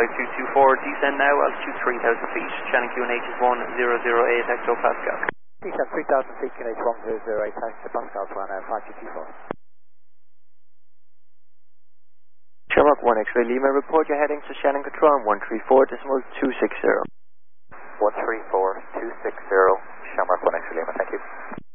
5224, descend now, altitude 3000 feet, Shannon QNH is 1008 hectopascal. Descend 3000 feet, QNH 1008 hectopascal, plan 5224. Shamrock 1 X-ray Lima, report your heading to Shannon Control 134.260. 134.260, Shamrock 1 X-ray Lima, thank you.